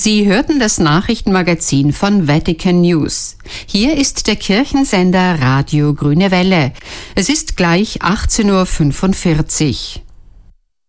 Sie hörten das Nachrichtenmagazin von Vatican News. Hier ist der Kirchensender Radio Grüne Welle. Es ist gleich 18:45 Uhr.